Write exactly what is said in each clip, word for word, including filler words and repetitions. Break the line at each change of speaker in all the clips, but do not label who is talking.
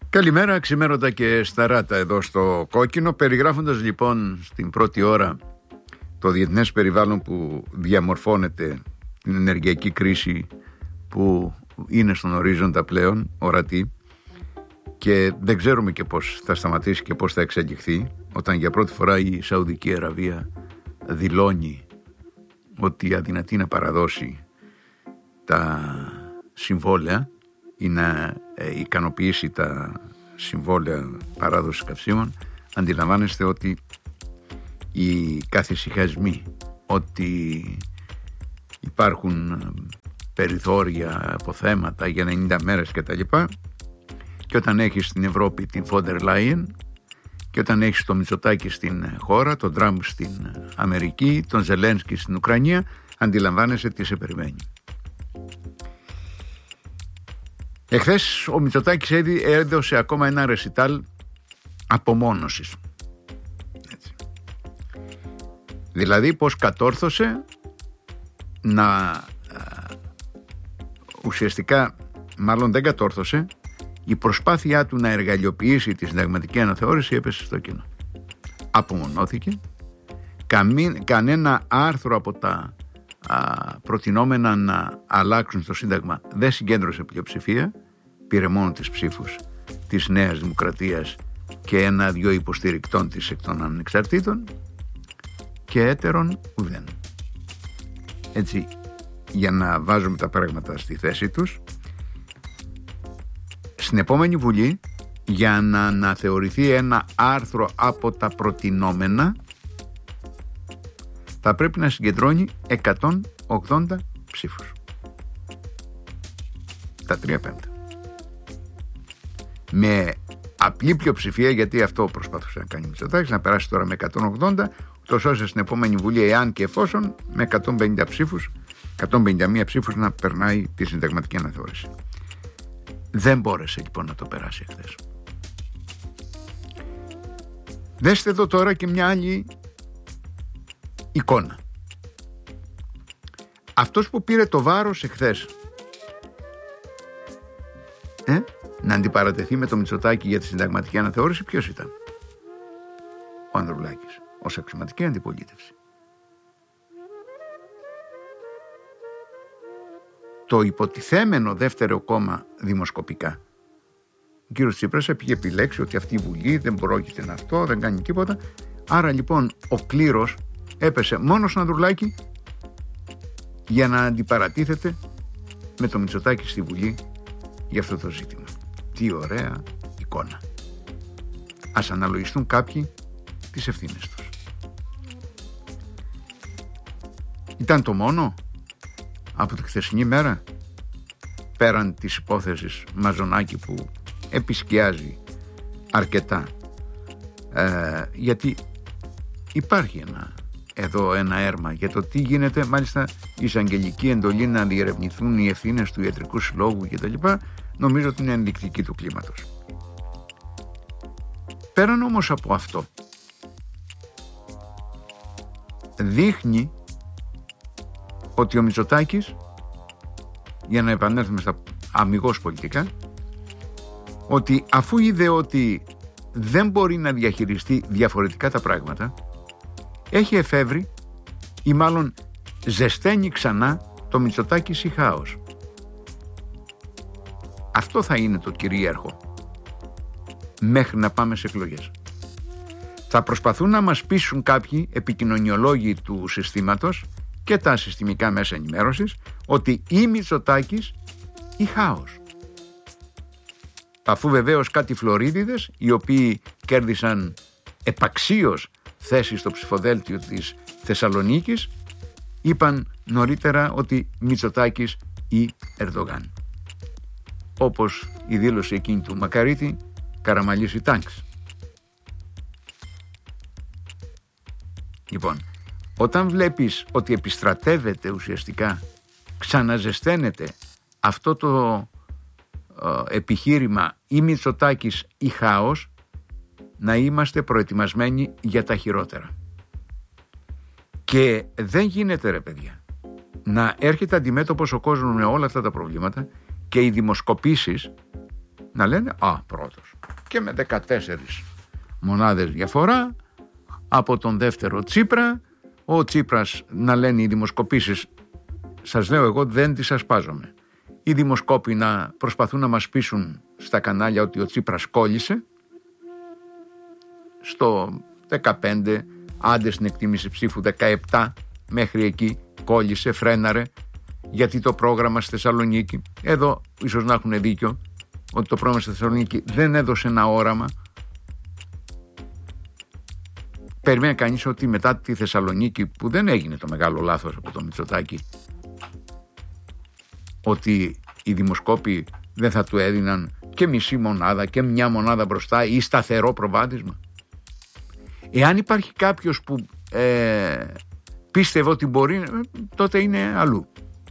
Καλημέρα, ξημέρωτα και σταράτα εδώ στο Κόκκινο, περιγράφοντας λοιπόν στην πρώτη ώρα το διεθνές περιβάλλον που διαμορφώνεται, την ενεργειακή κρίση που είναι στον ορίζοντα πλέον ορατή και δεν ξέρουμε και πώς θα σταματήσει και πώς θα εξελιχθεί, όταν για πρώτη φορά η Σαουδική Αραβία δηλώνει ότι αδυνατεί να παραδώσει τα συμβόλαια ή να ε, ικανοποιήσει τα συμβόλαια παράδοσης καυσίμων. Αντιλαμβάνεστε ότι οι καθησυχασμοί ότι υπάρχουν περιθώρια, αποθέματα για ενενήντα μέρες κτλ. Και όταν έχεις στην Ευρώπη την Φόντερ Λάιεν και όταν έχεις το Μητσοτάκη στην χώρα, τον Τραμπ στην Αμερική, τον Ζελένσκι στην Ουκρανία, αντιλαμβάνεσαι τι σε περιμένει. Εχθές ο Μητσοτάκης έδωσε ακόμα ένα ρεσιτάλ απομόνωσης. Έτσι. Δηλαδή πως κατόρθωσε να α, ουσιαστικά, μάλλον δεν κατόρθωσε, η προσπάθειά του να εργαλειοποιήσει τη συνταγματική αναθεώρηση έπεσε στο κοινό. Απομονώθηκε. Καμί, κανένα άρθρο από τα α, προτινόμενα να αλλάξουν στο Σύνταγμα δεν συγκέντρωσε πλειοψηφία. Πήρε μόνο τις ψήφους της Νέας Δημοκρατίας και ένα-δυο υποστηρικτών της εκ των ανεξαρτήτων και έτερον ουδέν. Έτσι, για να βάζουμε τα πράγματα στη θέση τους, στην επόμενη Βουλή, για να αναθεωρηθεί ένα άρθρο από τα προτινόμενα, θα πρέπει να συγκεντρώνει εκατόν ογδόντα ψήφους. Τα τρία πέμπτα. Με απλή πλειοψηφία, γιατί αυτό προσπάθησε να κάνει ο Μητσοτάκης, να περάσει τώρα με εκατόν ογδόντα, τόσο ώστε στην επόμενη Βουλή, εάν και εφόσον, με εκατόν πενήντα ψήφους, εκατόν πενήντα μία ψήφους να περνάει τη συνταγματική αναθεώρηση. Δεν μπόρεσε λοιπόν να το περάσει χθες. Δέστε εδώ τώρα και μια άλλη εικόνα. Αυτός που πήρε το βάρος εχθές ε, να αντιπαρατεθεί με το Μητσοτάκη για τη συνταγματική αναθεώρηση, ποιος ήταν? Ο Ανδρουλάκης, ως αξιωματική αντιπολίτευση. Το υποτιθέμενο δεύτερο κόμμα δημοσκοπικά, ο κύριος Τσίπρας πήγε επιλέξει ότι αυτή η Βουλή δεν πρόκειται να αυτό, δεν κάνει τίποτα. Άρα λοιπόν ο κλήρος έπεσε μόνο στον Ανδρουλάκη για να αντιπαρατίθεται με το Μητσοτάκη στη Βουλή για αυτό το ζήτημα. Τι ωραία εικόνα. Ας αναλογιστούν κάποιοι τις ευθύνες τους. Ήταν το μόνο από τη χθεσινή μέρα, πέραν της υπόθεσης Μαζονάκη που επισκιάζει αρκετά, ε, γιατί υπάρχει ένα, εδώ ένα έρμα για το τι γίνεται, μάλιστα η εισαγγελική εντολή να διερευνηθούν οι ευθύνες του Ιατρικού Συλλόγου κτλ. Νομίζω ότι είναι ενδεικτική του κλίματος. Πέραν όμως από αυτό, δείχνει ότι ο Μητσοτάκης, για να επανέλθουμε στα αμιγώς πολιτικά, ότι αφού είδε ότι δεν μπορεί να διαχειριστεί διαφορετικά τα πράγματα, έχει εφεύρει ή μάλλον ζεσταίνει ξανά το Μητσοτάκης ή χάος. Αυτό θα είναι το κυρίαρχο μέχρι να πάμε σε εκλογές. Θα προσπαθούν να μας πείσουν κάποιοι επικοινωνιολόγοι του συστήματος και τα συστημικά μέσα ενημέρωσης ότι ή Μητσοτάκης ή χάος. Αφού βεβαίως κάτι φλωρίδιδες, οι οποίοι κέρδισαν επαξίως θέση στο ψηφοδέλτιο της Θεσσαλονίκης, είπαν νωρίτερα ότι Μητσοτάκης ή Ερντογάν. Όπως η δήλωση εκείνη του Μακαρίτη, Καραμαλής ή Τάγκς. Λοιπόν, όταν βλέπεις ότι επιστρατεύεται ουσιαστικά, ξαναζεσταίνεται αυτό το ε, επιχείρημα ή Μητσοτάκης ή χάος, να είμαστε προετοιμασμένοι για τα χειρότερα. Και δεν γίνεται, ρε παιδιά, να έρχεται αντιμέτωπος ο κόσμος με όλα αυτά τα προβλήματα και οι δημοσκοπήσεις να λένε «Α, πρώτος». και με δεκατέσσερις μονάδες διαφορά από τον δεύτερο Τσίπρα. Ο Τσίπρας, να λένε οι δημοσκοπήσεις, σας λέω εγώ δεν τις ασπάζομαι. Οι δημοσκόποι να προσπαθούν να μας πείσουν στα κανάλια ότι ο Τσίπρας κόλλησε στο δεκαπέντε, άντε στην εκτίμηση ψήφου δεκαεπτά, μέχρι εκεί κόλλησε, φρέναρε, γιατί το πρόγραμμα στη Θεσσαλονίκη, εδώ ίσως να έχουν δίκιο, ότι το πρόγραμμα στη Θεσσαλονίκη δεν έδωσε ένα όραμα. Περιμένει κανείς ότι μετά τη Θεσσαλονίκη, που δεν έγινε το μεγάλο λάθος από το Μητσοτάκη, ότι οι δημοσκόποι δεν θα του έδιναν και μισή μονάδα και μια μονάδα μπροστά ή σταθερό προβάδισμα. Εάν υπάρχει κάποιος που ε, πίστευε ότι μπορεί, τότε είναι αλλού.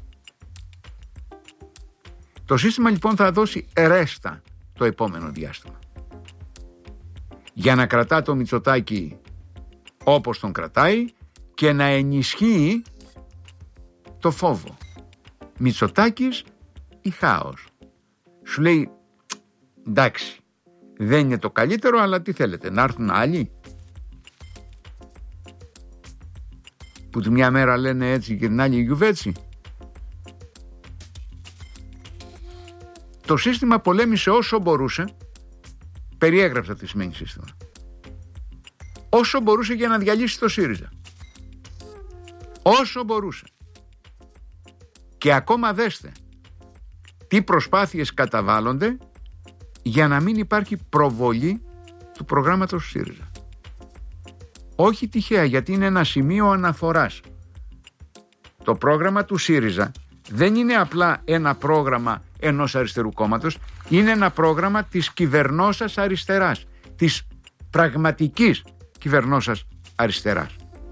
Το σύστημα λοιπόν θα δώσει ρέστα το επόμενο διάστημα για να κρατά το Μητσοτάκη όπως τον κρατάει και να ενισχύει το φόβο. Μητσοτάκης ή χάος. Σου λέει εντάξει, δεν είναι το καλύτερο, αλλά τι θέλετε, να έρθουν άλλοι που τη μια μέρα λένε έτσι και την άλλη γιουβέτσι. Το σύστημα πολέμησε όσο μπορούσε. Περιέγραψα τι σημαίνει σύστημα. Όσο μπορούσε για να διαλύσει το ΣΥΡΙΖΑ. Όσο μπορούσε. Και ακόμα δέστε τι προσπάθειες καταβάλλονται για να μην υπάρχει προβολή του προγράμματος του ΣΥΡΙΖΑ. Όχι τυχαία, γιατί είναι ένα σημείο αναφοράς. Το πρόγραμμα του ΣΥΡΙΖΑ δεν είναι απλά ένα πρόγραμμα ενός αριστερού κόμματος, είναι ένα πρόγραμμα της κυβερνώσας αριστεράς, της πραγματικής κυβερνώσας αριστεράς.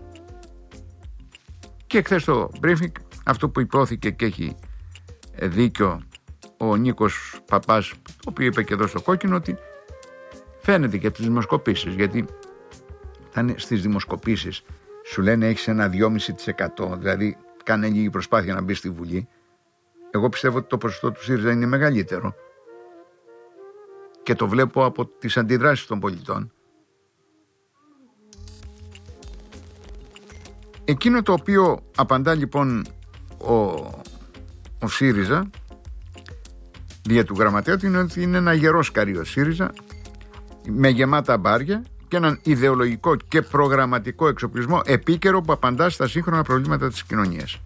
Και χθες στο briefing, αυτό που υπόθηκε και έχει δίκιο ο Νίκος Παπάς, ο οποίος είπε και εδώ στο κόκκινο, ότι φαίνεται και από τις δημοσκοπήσεις, γιατί στις δημοσκοπήσεις σου λένε έχεις ένα δυόμισι τοις εκατό, δηλαδή κάνε λίγη προσπάθεια να μπει στη Βουλή. Εγώ πιστεύω ότι το ποσοστό του ΣΥΡΙΖΑ είναι μεγαλύτερο και το βλέπω από τις αντιδράσεις των πολιτών. Εκείνο το οποίο απαντά λοιπόν ο, ο ΣΥΡΙΖΑ δια του γραμματέα του είναι ότι είναι ένα γερό σκαρί ο ΣΥΡΙΖΑ με γεμάτα μπάρια και έναν ιδεολογικό και προγραμματικό εξοπλισμό επίκαιρο που απαντά στα σύγχρονα προβλήματα της κοινωνίας.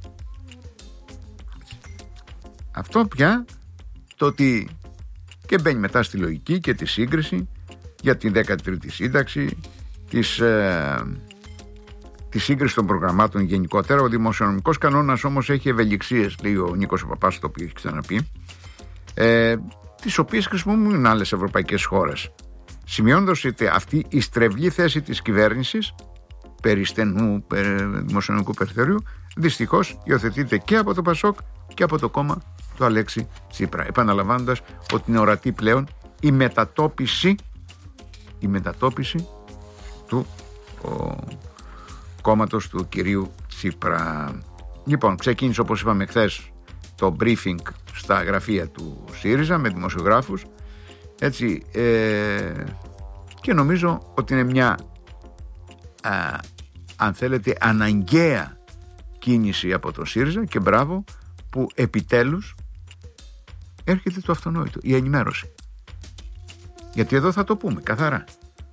Αυτό πια το ότι και μπαίνει μετά στη λογική και τη σύγκριση για την δέκατη τρίτη σύνταξη, της, ε, τη σύγκριση των προγραμμάτων γενικότερα. Ο δημοσιονομικός κανόνας όμως έχει ευελιξίες, λέει ο Νίκος Παπάς, το οποίο έχει ξαναπεί, ε, τις οποίες χρησιμοποιούν άλλες ευρωπαϊκές χώρες. Σημειώνοντας ότι αυτή η στρεβλή θέση της κυβέρνησης περί στενού δημοσιονομικού περιθώριου δυστυχώς υιοθετείται και από το ΠΑΣΟΚ και από το κόμμα του Αλέξη Τσίπρα, επαναλαμβάνοντας ότι είναι ορατή πλέον η μετατόπιση η μετατόπιση του ο, κόμματος του κυρίου Τσίπρα. Λοιπόν, ξεκίνησε όπως είπαμε χθες το briefing στα γραφεία του ΣΥΡΙΖΑ με δημοσιογράφους, έτσι, ε, και νομίζω ότι είναι μια α, αν θέλετε αναγκαία κίνηση από το ΣΥΡΙΖΑ, και μπράβο που επιτέλους έρχεται το αυτονόητο, η ενημέρωση. Γιατί εδώ θα το πούμε καθαρά.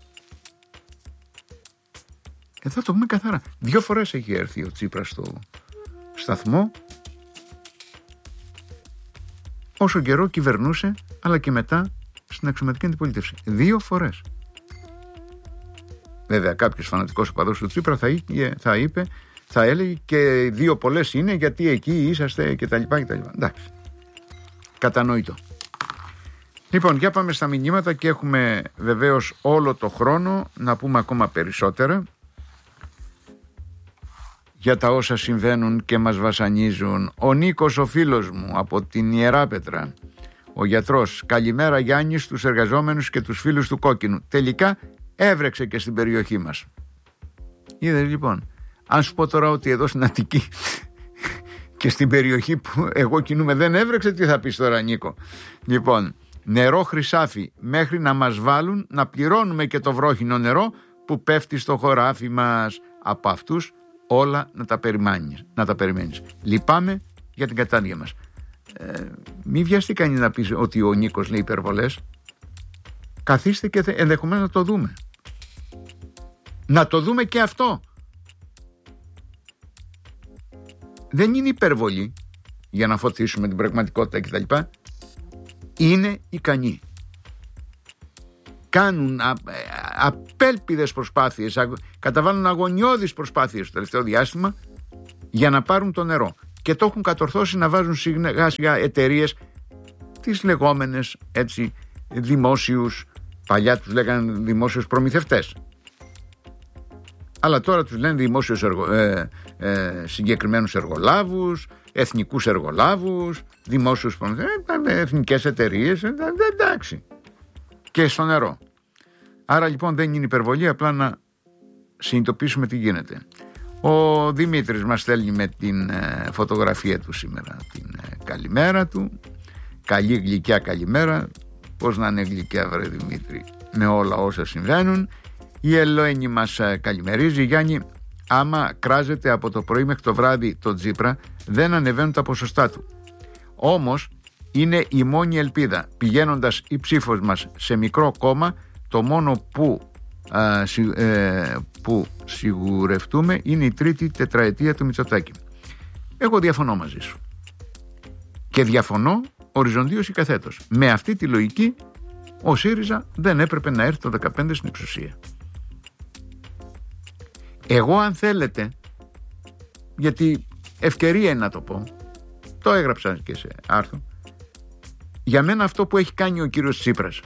Εδώ θα το πούμε καθαρά. Δύο φορές έχει έρθει ο Τσίπρας στο σταθμό όσο καιρό κυβερνούσε, αλλά και μετά στην αξιωματική αντιπολίτευση. Δύο φορές. Βέβαια κάποιος φανατικός οπαδός του Τσίπρα θα, είχε, θα είπε, θα έλεγε και δύο πολλές είναι γιατί εκεί είσαστε κτλ. Εντάξει. Κατανοητό. Λοιπόν, για πάμε στα μηνύματα και έχουμε βεβαίως όλο το χρόνο να πούμε ακόμα περισσότερα για τα όσα συμβαίνουν και μας βασανίζουν. Ο Νίκος, ο φίλος μου από την Ιεράπετρα, ο γιατρός: καλημέρα Γιάννη στους εργαζόμενους και τους φίλους του Κόκκινου. Τελικά έβρεξε και στην περιοχή μας. Είδες λοιπόν, αν σου πω τώρα ότι εδώ στην Αττική και στην περιοχή που εγώ κινούμαι δεν έβρεξε, τι θα πεις τώρα Νίκο? Λοιπόν, νερό χρυσάφι, μέχρι να μας βάλουν να πληρώνουμε και το βρόχινο νερό που πέφτει στο χωράφι μας. Από αυτούς όλα να τα περιμένεις, να τα περιμένεις. Λυπάμαι για την κατάνοια μας. Ε, μη βιαστεί κανείς να πει ότι ο Νίκος λέει υπερβολές. Καθίστε και ενδεχομένως να το δούμε. Να το δούμε και αυτό. Δεν είναι υπερβολή για να φωτίσουμε την πραγματικότητα κτλ. Είναι ικανοί. Κάνουν α, απέλπιδες προσπάθειες, α, καταβάλουν αγωνιώδεις προσπάθειες στο τελευταίο διάστημα για να πάρουν το νερό. Και το έχουν κατορθώσει να βάζουν σιγά σιγά εταιρείες, τις λεγόμενες έτσι δημόσιους, παλιά τους λέγανε δημόσιους προμηθευτές. Αλλά τώρα τους λένε δημόσιους εργο, ε, ε, συγκεκριμένους εργολάβους, εθνικούς εργολάβους, δημόσιους προμηθευτές, ε, εθνικές εταιρείες, ε, ε, εντάξει. Και στο νερό. Άρα λοιπόν δεν είναι υπερβολή, απλά να συνειδητοποιήσουμε τι γίνεται. Ο Δημήτρης μας στέλνει με την ε, φωτογραφία του σήμερα την ε, καλημέρα του. Καλή γλυκιά καλημέρα. Πώς να είναι γλυκιά βρε Δημήτρη, με όλα όσα συμβαίνουν. Η Ελένη μας ε, καλημερίζει. Γιάννη, άμα κράζεται από το πρωί μέχρι το βράδυ το Τσίπρα, δεν ανεβαίνουν τα ποσοστά του. Όμως είναι η μόνη ελπίδα. Πηγαίνοντας η ψήφος μας σε μικρό κόμμα, το μόνο που, α, σι, ε, που σιγουρευτούμε είναι η τρίτη τετραετία του Μητσοτάκη. Εγώ διαφωνώ μαζί σου. Και διαφωνώ οριζοντίως ή καθέτως. Με αυτή τη λογική ο ΣΥΡΙΖΑ δεν έπρεπε να έρθει το δεκαπέντε στην εξουσία. Εγώ αν θέλετε, γιατί ευκαιρία είναι να το πω, το έγραψα και σε άρθρο, για μένα αυτό που έχει κάνει ο κύριος Τσίπρας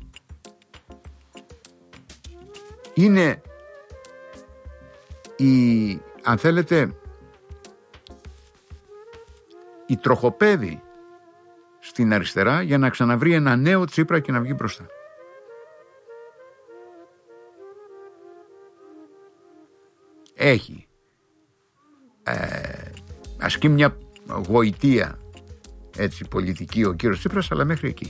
είναι η, αν θέλετε, η τροχοπέδη στην αριστερά για να ξαναβρει ένα νέο Τσίπρα και να βγει μπροστά. Έχει ε, ασκεί μια γοητεία έτσι πολιτική ο κύριος Τσίπρας, αλλά μέχρι εκεί.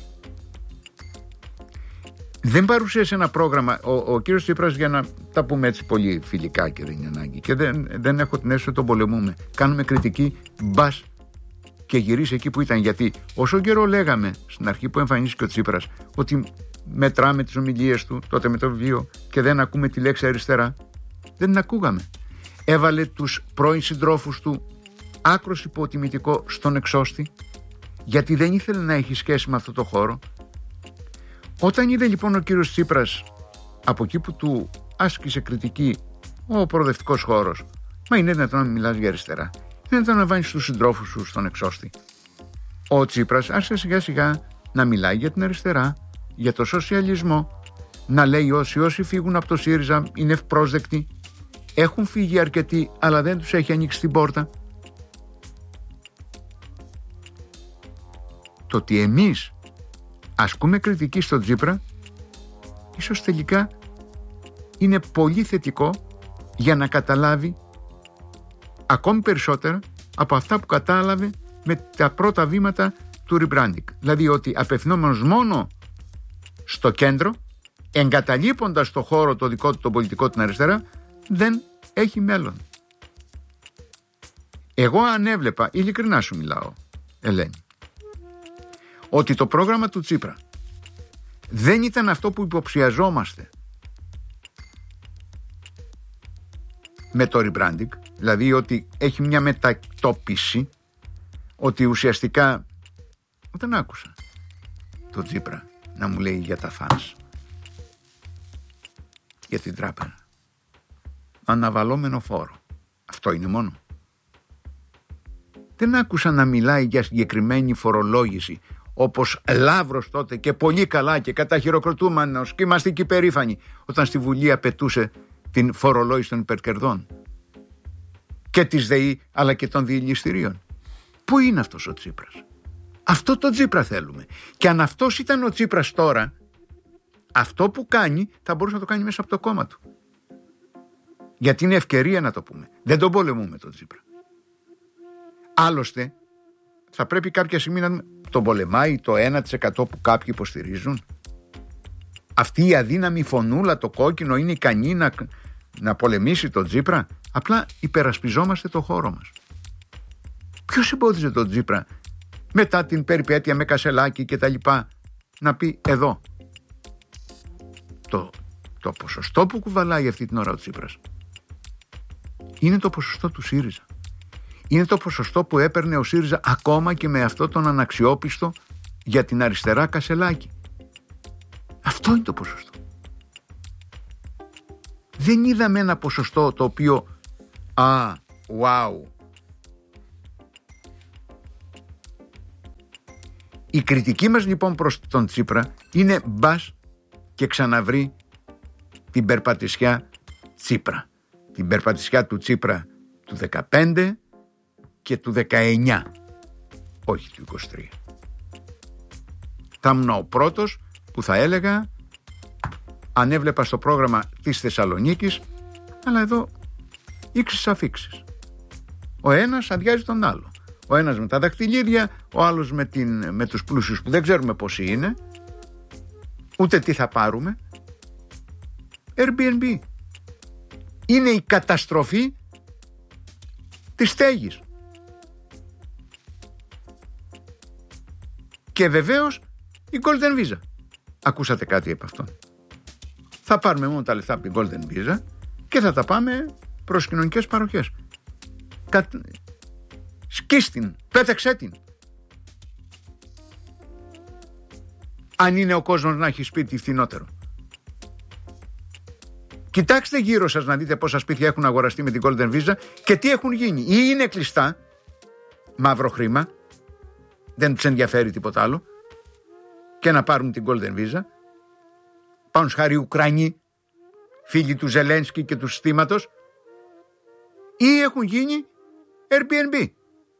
Δεν παρουσίασε ένα πρόγραμμα ο, ο κύριος Τσίπρας, για να τα πούμε έτσι πολύ φιλικά και δεν είναι ανάγκη, και δεν, δεν έχω την αίσθηση ότι τον πολεμούμε. Κάνουμε κριτική, μπας και γυρίσει εκεί που ήταν. Γιατί όσο καιρό λέγαμε στην αρχή που εμφανίστηκε ο Τσίπρας ότι μετράμε τις ομιλίες του τότε με το βιβλίο και δεν ακούμε τη λέξη αριστερά, δεν την ακούγαμε. Έβαλε τους πρώην συντρόφους του άκρος υποτιμητικό στον εξώστη, γιατί δεν ήθελε να έχει σχέση με αυτό το χώρο. Όταν είδε λοιπόν ο κύριος Τσίπρας από εκεί που του άσκησε κριτική ο προοδευτικός χώρος, μα είναι δυνατόν να μιλάς για αριστερά, είναι δυνατόν να βάζεις τους συντρόφους σου στον εξώστη, ο Τσίπρας άρχισε σιγά σιγά να μιλάει για την αριστερά, για το σοσιαλισμό, να λέει όσοι όσοι φύγουν από το ΣΥΡΙΖΑ είναι ευπρόσδεκτοι, έχουν φύγει αρκετοί αλλά δεν τους έχει ανοίξει την πόρτα. Το ότι εμείς ασκούμε κριτική στον Τσίπρα ίσως τελικά είναι πολύ θετικό για να καταλάβει ακόμη περισσότερα από αυτά που κατάλαβε με τα πρώτα βήματα του rebranding. Δηλαδή ότι απευθυνόμενος μόνο στο κέντρο, εγκαταλείποντας το χώρο το δικό του, το πολιτικό την αριστερά, δεν έχει μέλλον. Εγώ αν έβλεπα, ειλικρινά σου μιλάω Ελένη, ότι το πρόγραμμα του Τσίπρα δεν ήταν αυτό που υποψιαζόμαστε με το rebranding, δηλαδή ότι έχει μια μετατόπιση, ότι ουσιαστικά όταν άκουσα το Τσίπρα να μου λέει για τα φανς, για την τράπεζα, αναβαλόμενο φόρο, αυτό είναι μόνο. Δεν άκουσα να μιλάει για συγκεκριμένη φορολόγηση, όπως Λαύρος τότε, και πολύ καλά και καταχειροκροτούμενος και είμαστε και περήφανοι όταν στη Βουλή απαιτούσε την φορολόγηση των υπερκερδών και της ΔΕΗ αλλά και των διελιστηρίων. Πού είναι αυτός ο Τσίπρας? Αυτό το Τσίπρα θέλουμε. Και αν αυτός ήταν ο Τσίπρας τώρα, αυτό που κάνει θα μπορούσε να το κάνει μέσα από το κόμμα του. Γιατί είναι ευκαιρία να το πούμε. Δεν τον πολεμούμε τον Τσίπρα. Άλλωστε θα πρέπει κάποια στιγμή να δούμε τον πολεμάει το ένα τοις εκατό που κάποιοι υποστηρίζουν? Αυτή η αδύναμη φωνούλα, το κόκκινο, είναι ικανή να, να πολεμήσει τον Τσίπρα? Απλά υπερασπιζόμαστε το χώρο μας. Ποιος εμπόδιζε τον Τσίπρα μετά την περιπέτεια με Κασελάκη και τα λοιπά να πει εδώ? Το, το ποσοστό που κουβαλάει αυτή την ώρα ο Τσίπρας είναι το ποσοστό του ΣΥΡΙΖΑ. Είναι το ποσοστό που έπαιρνε ο ΣΥΡΙΖΑ ακόμα και με αυτό τον αναξιόπιστο για την αριστερά Κασελάκη. Αυτό είναι το ποσοστό. Δεν είδαμε ένα ποσοστό το οποίο α, wow. Η κριτική μας λοιπόν προς τον Τσίπρα είναι μπας και ξαναβρει την περπατησιά Τσίπρα. Την περπατησιά του Τσίπρα του δεκαπέντε και του δεκαεννιά, όχι του είκοσι τρία. Θα ήμουν ο πρώτος που θα έλεγα, αν έβλεπα στο πρόγραμμα της Θεσσαλονίκης, αλλά εδώ ήξεις αφήξεις. Ο ένας αδειάζει τον άλλο. Ο ένας με τα δαχτυλίδια, ο άλλος με, την, με τους πλούσιους που δεν ξέρουμε πόσοι είναι, ούτε τι θα πάρουμε. Airbnb. Είναι η καταστροφή της στέγης. Και βεβαίως η Golden Visa. Ακούσατε κάτι από αυτόν? Θα πάρουμε μόνο τα λεφτά από την Golden Visa και θα τα πάμε προς κοινωνικές παροχές. Κα... Σκίστην, πέταξέ την. Αν είναι ο κόσμος να έχει σπίτι φθηνότερο. Κοιτάξτε γύρω σας να δείτε πόσα σπίτια έχουν αγοραστεί με την Golden Visa και τι έχουν γίνει. Ή είναι κλειστά, μαύρο χρήμα, δεν τους ενδιαφέρει τίποτα άλλο, και να πάρουν την Golden Visa. Πάνω σχάρι Ουκρανοί, φίλοι του Ζελένσκι και του συστήματος, ή έχουν γίνει Airbnb.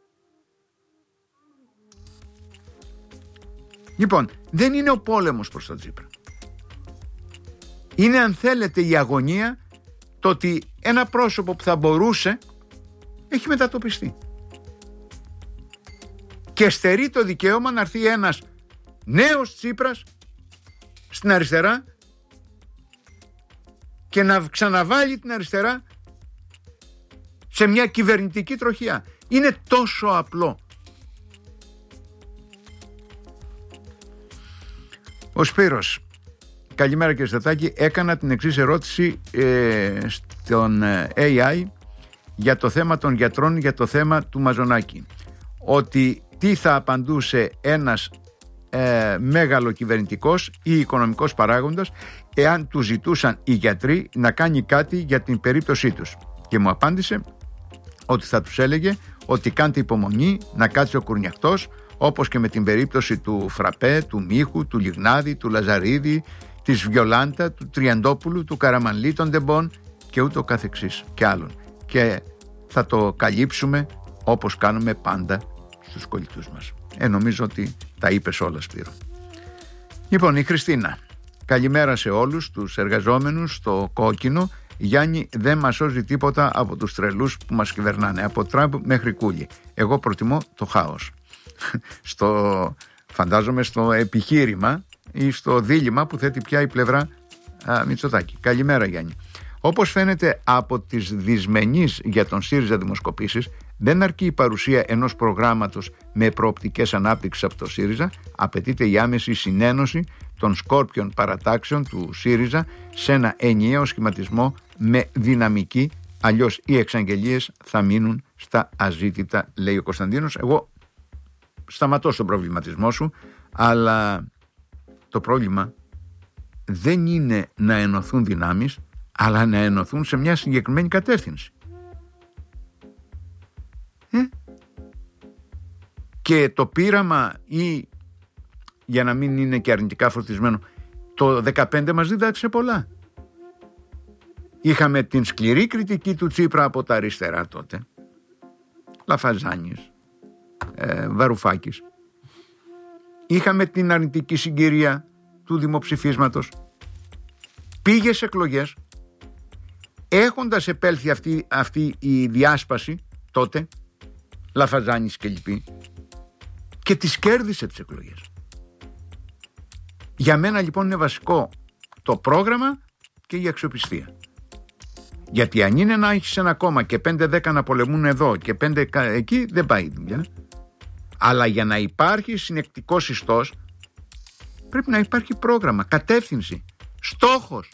Λοιπόν, δεν είναι ο πόλεμος προς τον Τσίπρα. Είναι, αν θέλετε, η αγωνία, το ότι ένα πρόσωπο που θα μπορούσε έχει μετατοπιστεί και στερεί το δικαίωμα να έρθει ένας νέος Τσίπρας στην αριστερά και να ξαναβάλει την αριστερά σε μια κυβερνητική τροχιά. Είναι τόσο απλό. Ο Σπύρος, καλημέρα κύριε Στατάκη, έκανα την εξής ερώτηση ε, στον έι άι για το θέμα των γιατρών, για το θέμα του Μαζονάκη, ότι τι θα απαντούσε ένας ε, μέγαλο κυβερνητικός ή οικονομικός παράγοντας εάν του ζητούσαν οι γιατροί να κάνει κάτι για την περίπτωσή τους, και μου απάντησε ότι θα τους έλεγε ότι κάντε υπομονή, να κάτσει ο κουρνιαχτός, όπως και με την περίπτωση του Φραπέ, του Μίχου, του Λιγνάδη, του Λαζαρίδη, της Βιολάντα, του Τριαντόπουλου, του Καραμανλή, των Ντεμπών και ούτω καθεξής και άλλων. Και θα το καλύψουμε όπως κάνουμε πάντα στους κολλητούς μας. Ε, νομίζω ότι τα είπες όλα, Σπύρο. Λοιπόν, η Χριστίνα. Καλημέρα σε όλους τους εργαζόμενους στο κόκκινο. Γιάννη, δεν μας σώζει τίποτα από τους τρελούς που μας κυβερνάνε, από Τραμπ μέχρι Κούλι. Εγώ προτιμώ το χάος. στο, φαντάζομαι στο επιχείρημα ή στο δίλημμα που θέτει πια η πλευρά α, Μητσοτάκη. Καλημέρα, Γιάννη. Όπως φαίνεται από τις δυσμενείς για τον ΣΥΡΙΖΑ δημοσκοπήσεις, δεν αρκεί η παρουσία ενός προγράμματος με προοπτικές ανάπτυξης από το ΣΥΡΙΖΑ, απαιτείται η άμεση συνένωση των σκόρπιων παρατάξεων του ΣΥΡΙΖΑ σε ένα ενιαίο σχηματισμό με δυναμική, αλλιώς οι εξαγγελίες θα μείνουν στα αζήτητα, λέει ο Κωνσταντίνος. Εγώ σταματώ στον προβληματισμό σου, αλλά το πρόβλημα δεν είναι να ενωθούν δυνάμεις, αλλά να ενωθούν σε μια συγκεκριμένη κατεύθυνση. Ε? Και το πείραμα, ή για να μην είναι και αρνητικά φορτισμένο, το δεκαπέντε μας δίδαξε πολλά. Είχαμε την σκληρή κριτική του Τσίπρα από τα αριστερά τότε, Λαφαζάνης, ε, Βαρουφάκης. Είχαμε την αρνητική συγκυρία του δημοψηφίσματος. Πήγε σε εκλογές, έχοντας επέλθει αυτή, αυτή η διάσπαση τότε, Λαφαζάνης και λοιποί, και τις κέρδισε τις εκλογές. Για μένα λοιπόν είναι βασικό το πρόγραμμα και η αξιοπιστία. Γιατί αν είναι να έχεις ένα κόμμα και πέντε δέκα να πολεμούν εδώ και πέντε εκεί, δεν πάει η δουλειά. Αλλά για να υπάρχει συνεκτικός ιστός πρέπει να υπάρχει πρόγραμμα, κατεύθυνση, στόχος.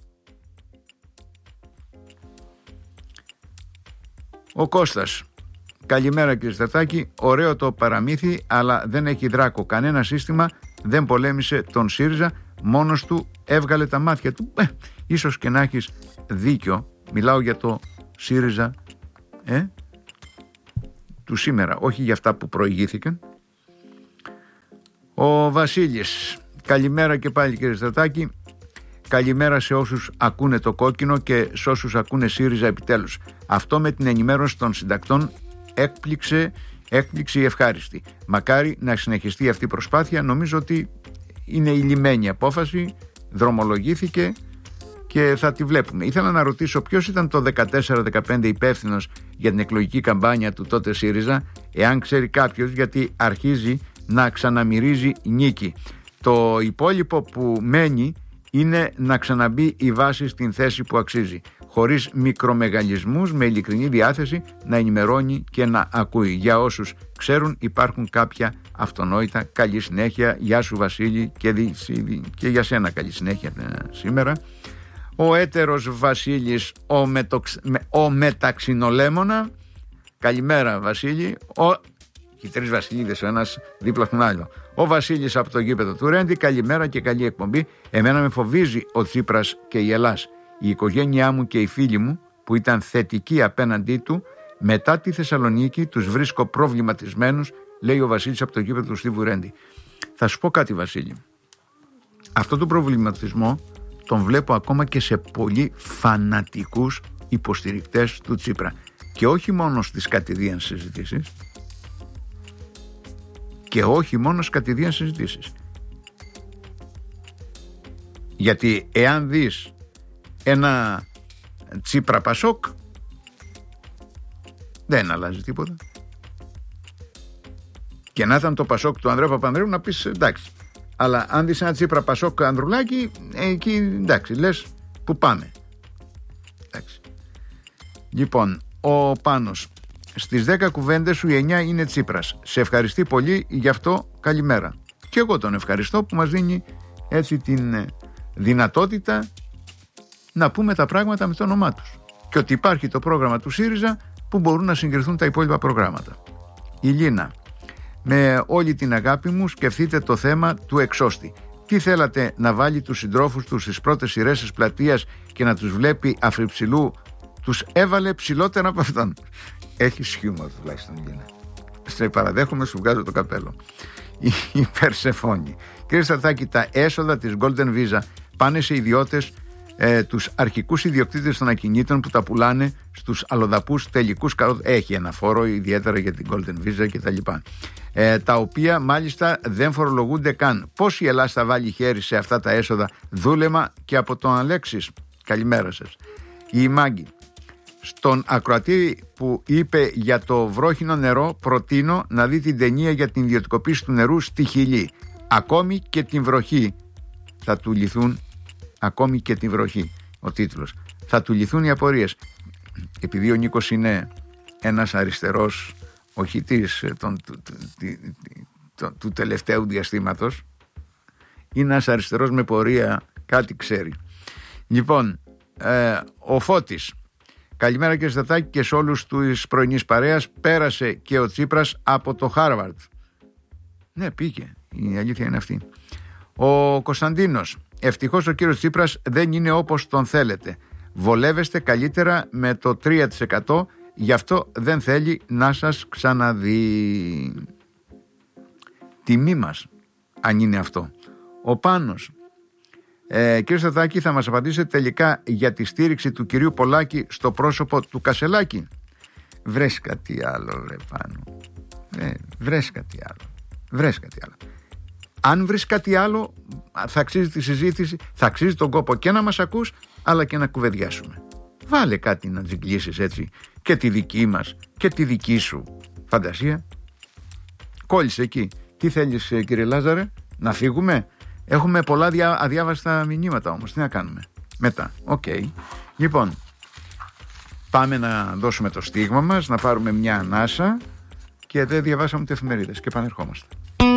Ο Κώστας. Καλημέρα κύριε Στρατάκη, ωραίο το παραμύθι, αλλά δεν έχει δράκο. Κανένα σύστημα δεν πολέμησε τον ΣΥΡΙΖΑ, μόνος του έβγαλε τα μάτια του. Ε, ίσως και να έχεις δίκιο, μιλάω για το ΣΥΡΙΖΑ ε, του σήμερα, όχι για αυτά που προηγήθηκαν. Ο Βασίλης, καλημέρα και πάλι κύριε Στρατάκη. Καλημέρα σε όσους ακούνε το κόκκινο και σε όσους ακούνε ΣΥΡΙΖΑ επιτέλους. Αυτό με την ενημέρωση των συντακτών έκπληξε, έκπληξη ευχάριστη. Μακάρι να συνεχιστεί αυτή η προσπάθεια. Νομίζω ότι είναι η λιμένη απόφαση, δρομολογήθηκε και θα τη βλέπουμε. Ήθελα να ρωτήσω ποιος ήταν το δεκατέσσερα δεκαπέντε υπεύθυνος για την εκλογική καμπάνια του τότε ΣΥΡΙΖΑ, εάν ξέρει κάποιος, γιατί αρχίζει να ξαναμυρίζει νίκη. Το υπόλοιπο που μένει είναι να ξαναμπεί η βάση στην θέση που αξίζει, χωρίς μικρομεγαλισμούς, με ειλικρινή διάθεση να ενημερώνει και να ακούει. Για όσους ξέρουν υπάρχουν κάποια αυτονόητα. Καλή συνέχεια, γεια σου Βασίλη, και, δι, και για σένα καλή συνέχεια σήμερα. Ο έτερος Βασίλης, ο, μετοξ, με, ο μεταξινολέμονα. Καλημέρα Βασίλη. Ο, οι τρεις Βασιλίδες, ο ένας δίπλα στον άλλο. Ο Βασίλης από το γήπεδο του Ρέντι, καλημέρα και καλή εκπομπή. Εμένα με φοβίζει ο Τσίπρας και η Ελλάς. Η οικογένειά μου και οι φίλοι μου που ήταν θετικοί απέναντί του, μετά τη Θεσσαλονίκη τους βρίσκω προβληματισμένους, λέει ο Βασίλης από το γήπεδο του Στίβου Ρέντι. Θα σου πω κάτι Βασίλη. Αυτό το προβληματισμό τον βλέπω ακόμα και σε πολύ φανατικούς υποστηρικτές του Τσίπρα. Και όχι μόνο στις κατηδίαν συζητήσεις, και όχι μόνο στις κατηδίαν συζητήσεις. Γιατί εάν δεις ένα Τσίπρα Πασόκ, δεν αλλάζει τίποτα. Και να ήταν το Πασόκ του Ανδρέα Παπανδρέου να πεις εντάξει. Αλλά αν δεις ένα Τσίπρα Πασόκ Ανδρουλάκη, εκεί εντάξει, λες που πάμε. Εντάξει. Λοιπόν, ο Πάνος. Στις δέκα κουβέντες σου οι εννιά είναι Τσίπρας. Σε ευχαριστεί πολύ, γι' αυτό καλημέρα. Και εγώ τον ευχαριστώ που μας δίνει έτσι την δυνατότητα να πούμε τα πράγματα με το όνομά τους. Και ότι υπάρχει το πρόγραμμα του ΣΥΡΙΖΑ που μπορούν να συγκριθούν τα υπόλοιπα προγράμματα. Η Λίνα. Με όλη την αγάπη μου σκεφτείτε το θέμα του εξώστη. Τι θέλατε να βάλει τους συντρόφους του στις πρώτες σειρές της πλατείας και να τους βλέπει αφριψηλού? Τους έβαλε ψηλότερα από αυτόν. Έχεις χιούμορ τουλάχιστον Λίνα. Σε παραδέχομαι, σου βγάζω το καπέλο. Η Περσεφόνη. Κύριε Στρατάκη, τα έσοδα της Golden Visa πάνε σε ιδιώτες, ε, τους αρχικούς ιδιοκτήτες των ακινήτων που τα πουλάνε στους αλλοδαπούς τελικούς. Έχει ένα φόρο ιδιαίτερα για την Golden Visa κτλ. Ε, τα οποία μάλιστα δεν φορολογούνται καν. Πώς η Ελλάδα θα βάλει χέρι σε αυτά τα έσοδα? Δούλεμα και από τον Αλέξης. Καλημέρα σας. Η Μάγκη. Στον ακροατή που είπε για το βρόχινο νερό, προτείνω να δει την ταινία για την ιδιωτικοποίηση του νερού στη Χιλή. Ακόμη και την βροχή θα του λυθούν, ακόμη και την βροχή, ο τίτλος. Θα του λυθούν οι απορίες. Επειδή ο Νίκος είναι ένας αριστερός οχητής των, του, του, του, του, του τελευταίου διαστήματος, είναι ένας αριστερός με πορεία, κάτι ξέρει. Λοιπόν, ε, ο Φώτης. Καλημέρα κύριε Στρατάκη και σε όλους τους πρωινής παρέας. Πέρασε και ο Τσίπρας από το Χάρβαρντ. Ναι, πήγε. Η αλήθεια είναι αυτή. Ο Κωνσταντίνος. Ευτυχώς ο κύριος Τσίπρας δεν είναι όπως τον θέλετε. Βολεύεστε καλύτερα με το τρία τοις εκατό, γι' αυτό δεν θέλει να σας ξαναδεί. Τιμή μας, αν είναι αυτό. Ο Πάνος. Ε, κύριε Στρατάκη, θα μας απαντήσετε τελικά για τη στήριξη του κυρίου Πολάκη στο πρόσωπο του Κασελάκη? Βρες κάτι άλλο ρε Πάνο. Ε, βρες κάτι άλλο. Βρες κάτι άλλο. Αν βρεις κάτι άλλο θα αξίζει τη συζήτηση, θα αξίζει τον κόπο και να μας ακούς αλλά και να κουβεντιάσουμε. Βάλε κάτι να τζιγκλίσεις έτσι και τη δική μας και τη δική σου φαντασία. Κόλλησε εκεί Τι θέλεις, κύριε Λάζαρε, να φύγουμε? Έχουμε πολλά δια, αδιάβαστα μηνύματα όμως. Τι να κάνουμε? Μετά. Οκ. Okay. Λοιπόν, πάμε να δώσουμε το στίγμα μας, να πάρουμε μια ανάσα και δεν διαβάσαμε τις εφημερίδες και επανερχόμαστε.